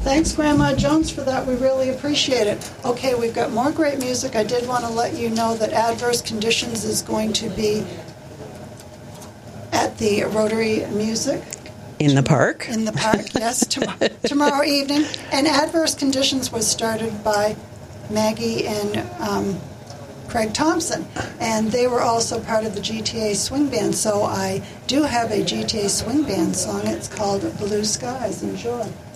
Thanks, Grandma Jones, for that. We really appreciate it. Okay, we've got more great music. I did want to let you know that Adverse Conditions is going to be at the Rotary Music. In the park? In the park, yes, tomorrow evening. And Adverse Conditions was started by Maggie and Craig Thompson, and they were also part of the GTA Swing Band, so I do have a GTA Swing Band song. It's called Blue Skies. Enjoy.